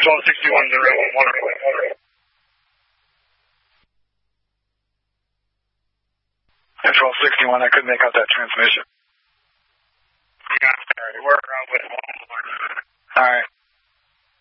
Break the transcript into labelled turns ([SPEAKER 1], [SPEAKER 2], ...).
[SPEAKER 1] 1261, the red one, And 1261, I couldn't make out that transmission. Yeah, sorry, we're with